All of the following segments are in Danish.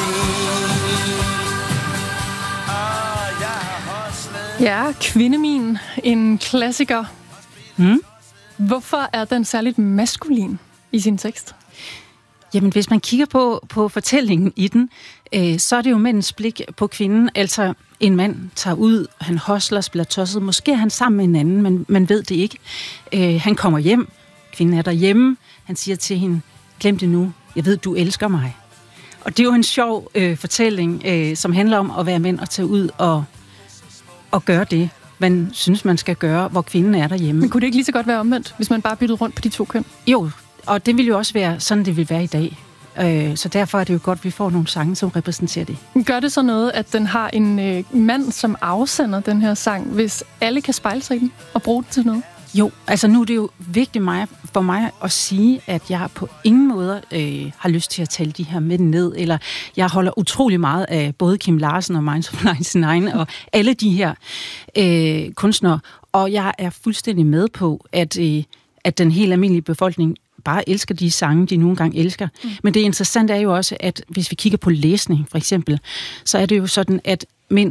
Ja, Kvindemin, en klassiker. Hvorfor er den særligt maskulin i sin tekst? Jamen, hvis man kigger på fortællingen i den, så er det jo mændens blik på kvinden. Altså, en mand tager ud, han hostler, spiller tosset. Måske er han sammen med en anden, men man ved det ikke. Han kommer hjem, kvinden er derhjemme. Han siger til hende, glem det nu, jeg ved, du elsker mig. Og det er jo en sjov fortælling, som handler om at være mænd og tage ud og gøre det, man synes, man skal gøre, hvor kvinden er derhjemme. Men kunne det ikke lige så godt være omvendt, hvis man bare byttede rundt på de to køn? Jo, og det vil jo også være sådan, det vil være i dag. Så derfor er det jo godt, at vi får nogle sange, som repræsenterer det. Gør det så noget, at den har en mand, som afsender den her sang, hvis alle kan spejle sig i den og bruge den til noget? Jo, altså nu er det jo vigtigt for mig at sige, at jeg på ingen måde har lyst til at tale de her mænd ned, eller jeg holder utrolig meget af både Kim Larsen og Minds of 99 og alle de her kunstnere, og jeg er fuldstændig med på, at den helt almindelige befolkning bare elsker de sange, de nogle gange elsker. Men det interessante er jo også, at hvis vi kigger på læsning, for eksempel, så er det jo sådan, at mænd,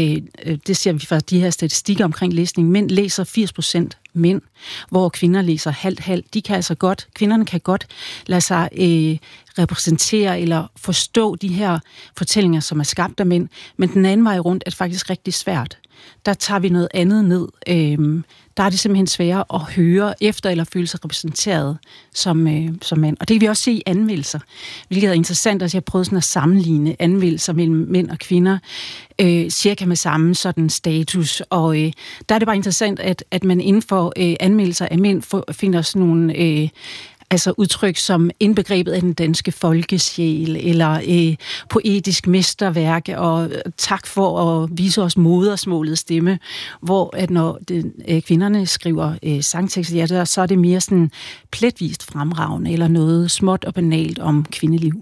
det ser vi fra de her statistikker omkring læsning, mænd læser 80% mænd, hvor kvinder læser halvt. De kan altså godt, kvinderne kan godt lade sig repræsentere eller forstå de her fortællinger, som er skabt af mænd, men den anden vej rundt er det faktisk rigtig svært. Der tager vi noget andet ned. Der er det simpelthen sværere at høre efter eller føle sig repræsenteret som mand. Og det kan vi også se i anmeldelser, hvilket er interessant, at jeg har prøvet sådan at sammenligne anmeldelser mellem mænd og kvinder, cirka med samme sådan status. Og der er det bare interessant, at man inden for anmeldelser af mænd finder sådan nogle altså udtryk som indbegrebet af den danske folkesjæl, eller poetisk mesterværk, og tak for at vise os modersmålets stemme, hvor at når kvinderne skriver sangtekster, så er det mere sådan pletvist fremragende, eller noget småt og banalt om kvindeliv.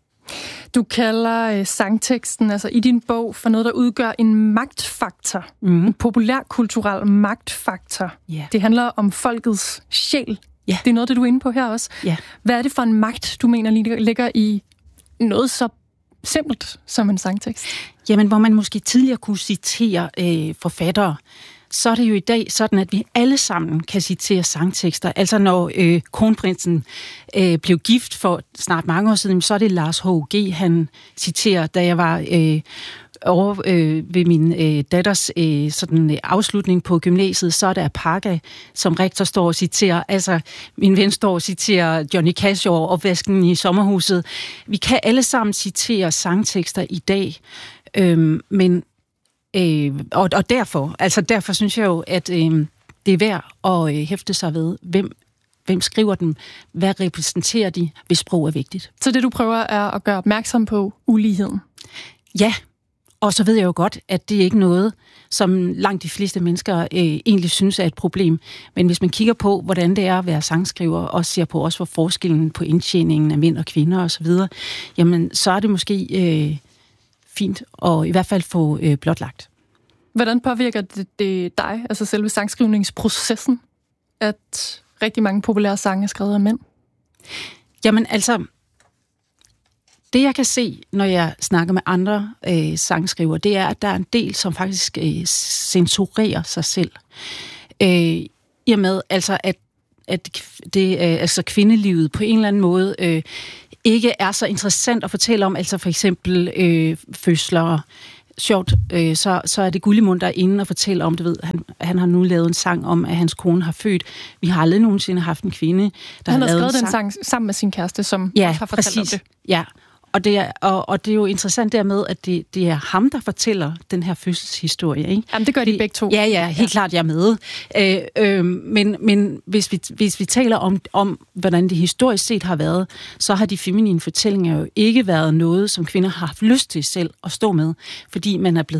Du kalder sangteksten, altså i din bog, for noget, der udgør en magtfaktor. En populærkulturel magtfaktor. Yeah. Det handler om folkets sjæl. Ja. Det er noget, det du er inde på her også. Ja. Hvad er det for en magt, du mener ligger i noget så simpelt som en sangtekst? Jamen, hvor man måske tidligere kunne citere forfattere, så er det jo i dag sådan, at vi alle sammen kan citere sangtekster. Altså når kronprinsen blev gift for snart mange år siden, så er det Lars H.G., han citerer, da jeg var over ved min datters sådan afslutning på gymnasiet, så er der Parga, som rektor står og citerer. Altså, min ven står og citerer Johnny Cash over opvasken i sommerhuset. Vi kan alle sammen citere sangtekster i dag, men og derfor synes jeg jo, at det er værd at hæfte sig ved, hvem skriver dem, hvad repræsenterer de, hvis sprog er vigtigt. Så det, du prøver, er at gøre opmærksom på uligheden? Ja, og så ved jeg jo godt, at det ikke er noget, som langt de fleste mennesker egentlig synes er et problem. Men hvis man kigger på, hvordan det er at være sangskriver, og ser på også, hvor forskellen på indtjeningen af mænd og kvinder osv., jamen, så er det måske fint at i hvert fald få blotlagt. Hvordan påvirker det dig, altså selve sangskrivningsprocessen, at rigtig mange populære sange er skrevet af mænd? Jamen altså, det jeg kan se, når jeg snakker med andre sangskriver, det er, at der er en del, som faktisk censurerer sig selv. I og med altså, at det, altså kvindelivet på en eller anden måde ikke er så interessant at fortælle om, altså for eksempel fødsler. Sjovt, så er det Gullimund, der er inde og fortæller om, du ved, han har nu lavet en sang om, at hans kone har født. Vi har aldrig nogensinde haft en kvinde, der han har lavet skrevet den sang sammen med sin kæreste, som ja, har fortalt præcis. om det. Ja, og det er jo interessant dermed, at det er ham, der fortæller den her fødselshistorie, ikke? Jamen, det gør de begge to. Ja, helt klart, jeg er med. Men hvis vi taler om, hvordan det historisk set har været, så har de feminine fortællinger jo ikke været noget, som kvinder har haft lyst til selv at stå med, fordi man er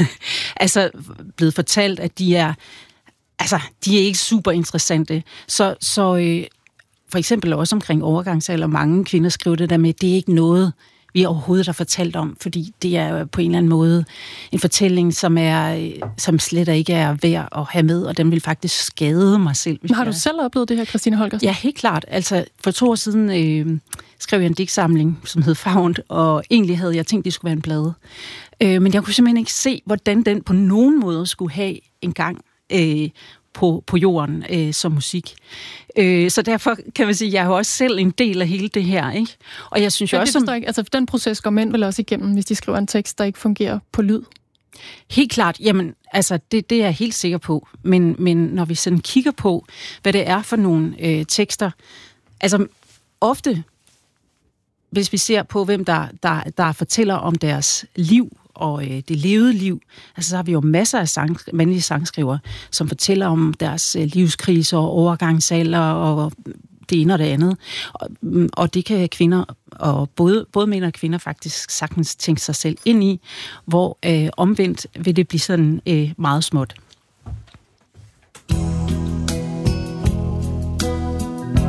blevet fortalt, at de er ikke super interessante. Så for eksempel også omkring overgangsalder, mange kvinder skriver det der med, at det er ikke noget, vi overhovedet har fortalt om, fordi det er på en eller anden måde en fortælling, som slet ikke er værd at have med, og den vil faktisk skade mig selv. Har du selv oplevet det her, Christine Holgersen? Ja, helt klart. Altså, for 2 år siden skrev jeg en digtsamling, som hed Favnt, og egentlig havde jeg tænkt, det skulle være en plade. Men jeg kunne simpelthen ikke se, hvordan den på nogen måde skulle have en gang på jorden som musik. Så derfor kan man sige, at jeg har også selv en del af hele det her, ikke? Og jeg synes jo også... Altså, den proces går mænd vel også igennem, hvis de skriver en tekst, der ikke fungerer på lyd? Helt klart. Jamen, altså, det er jeg helt sikker på. Men når vi sådan kigger på, hvad det er for nogle tekster... Altså, ofte, hvis vi ser på, hvem der fortæller om deres liv, og det levede liv, altså så har vi jo masser af mandlige sangskrivere, som fortæller om deres livskriser og overgangsalder og det ene og det andet. Og det kan kvinder, og både mænd og kvinder faktisk sagtens tænke sig selv ind i, hvor omvendt vil det blive sådan meget småt.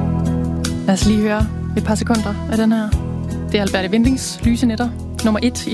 Lad os lige høre et par sekunder af den her. Det er Alberte Windings Lyse Nætter, nummer 1 i